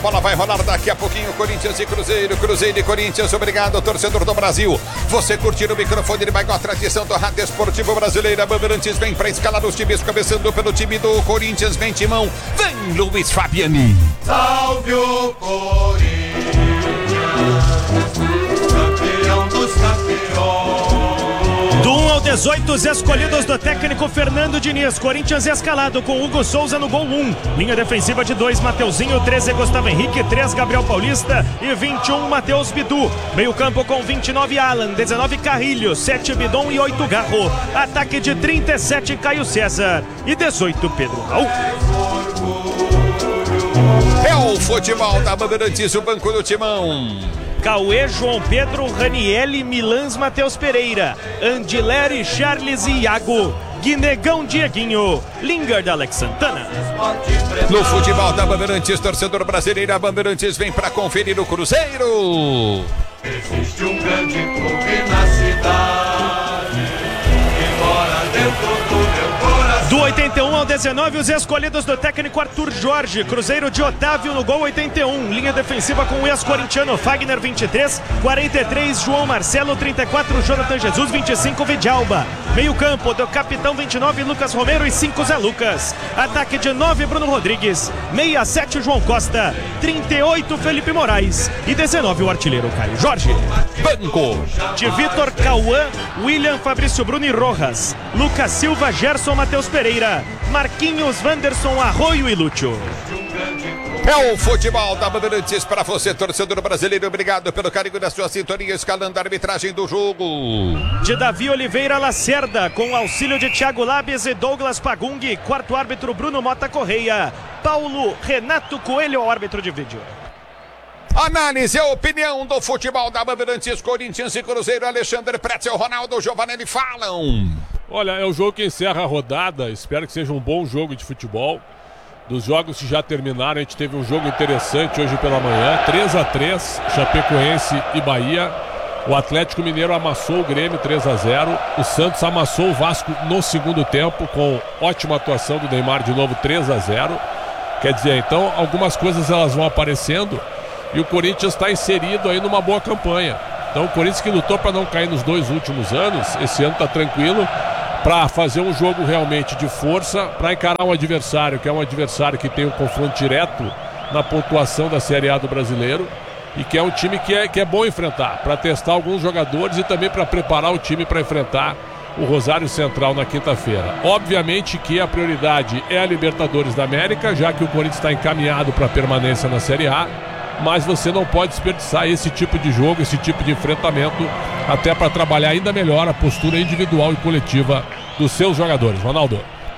Bola vai rolar daqui a pouquinho, Corinthians e Cruzeiro, Cruzeiro e Corinthians, obrigado, torcedor do Brasil. Você curtir o microfone, ele vai com a tradição do Rádio Esportivo Brasileira. Bandeirantes vem para escalar os times, começando pelo time do Corinthians, vem Timão, vem Luiz Fabiani. Salve o Corinthians, campeão dos campeões. Do 1 ao 18, os escolhidos do técnico Fernando Diniz. Corinthians escalado com Hugo Souza no gol 1. Linha defensiva de 2, Mateuzinho, 13, Gustavo Henrique, 3, Gabriel Paulista e 21, Matheus Bidu. Meio campo com 29, Alan, 19, Carrilho, 7, Bidon e 8, Garro. Ataque de 37, Caio César e 18, Pedro Raul. É o futebol da Bandeirantes, o banco do Timão. Cauê, João Pedro, Raniele, Milans, Matheus Pereira, Andileri, Charles e Iago, Guinegão, Dieguinho, Lingard, Alex Santana. No futebol da Bandeirantes, torcedor brasileiro, a Bandeirantes vem para conferir o Cruzeiro. Existe um grande clube na cidade que mora dentro do meu coração. Do 81 ao 19, os escolhidos do técnico Arthur Jorge. Cruzeiro de Otávio no gol 81. Linha defensiva com o ex-corintiano Fagner, 23, 43, João Marcelo, 34, Jonathan Jesus, 25, Vidalba. Meio campo do capitão, 29, Lucas Romero e 5, Zé Lucas. Ataque de 9, Bruno Rodrigues, 67, João Costa, 38, Felipe Moraes e 19, o artilheiro Caio Jorge. Banco De Vitor, Cauã, William, Fabrício Bruno e Rojas, Lucas Silva, Gerson, Matheus Pereira, Marquinhos, Wanderson, Arroio e Lúcio. É o futebol da Bandeirantes para você, torcedor brasileiro. Obrigado pelo carinho da sua sintonia, escalando a arbitragem do jogo. De Davi Oliveira Lacerda, com auxílio de Thiago Labes e Douglas Pagung. Quarto árbitro, Bruno Mota Correia. Paulo Renato Coelho, árbitro de vídeo. Análise e opinião do futebol da Bandeirantes, Corinthians e Cruzeiro. Alexandre Pretzel, Ronaldo Giovanelli falam. Olha, é o jogo que encerra a rodada. Espero que seja um bom jogo de futebol. Dos jogos que já terminaram, a gente teve um jogo interessante hoje pela manhã, 3-3, Chapecoense e Bahia. O Atlético Mineiro amassou o Grêmio 3-0. O Santos amassou o Vasco no segundo tempo, com ótima atuação do Neymar de novo, 3-0. Quer dizer, então, algumas coisas elas vão aparecendo e o Corinthians está inserido aí numa boa campanha. Então o Corinthians que lutou para não cair nos 2 últimos anos, esse ano está tranquilo, para fazer um jogo realmente de força, para encarar um adversário, que é um adversário que tem um confronto direto na pontuação da Série A do Brasileiro e que é um time que é bom enfrentar, para testar alguns jogadores e também para preparar o time para enfrentar o Rosário Central na quinta-feira. Obviamente que a prioridade é a Libertadores da América, já que o Corinthians está encaminhado para a permanência na Série A, mas você não pode desperdiçar esse tipo de jogo, esse tipo de enfrentamento, até para trabalhar ainda melhor a postura individual e coletiva dos seus jogadores. Ronaldo.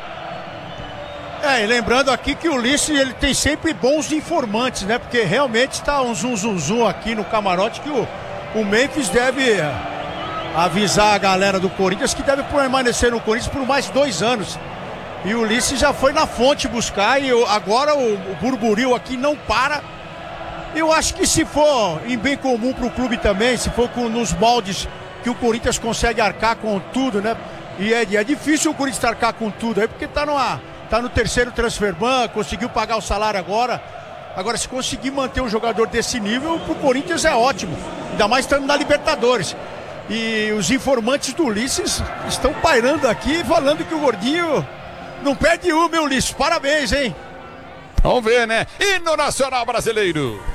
E lembrando aqui que o Ulisses, ele tem sempre bons informantes, né? Porque realmente está um zum aqui no camarote que o Memphis deve avisar a galera do Corinthians que deve permanecer no Corinthians por mais 2 anos. E o Ulisses já foi na fonte buscar e agora o burburinho aqui não para. Eu acho que se for em bem comum para o clube também, se for nos moldes que o Corinthians consegue arcar com tudo, né? E é difícil o Corinthians arcar com tudo aí, porque tá no terceiro transfer ban, conseguiu pagar o salário agora. Agora, se conseguir manter um jogador desse nível, pro Corinthians é ótimo. Ainda mais estando na Libertadores. E os informantes do Ulisses estão pairando aqui, falando que o Gordinho não perde uma, meu Ulisses. Parabéns, hein? Vamos ver, né? E no Nacional Brasileiro?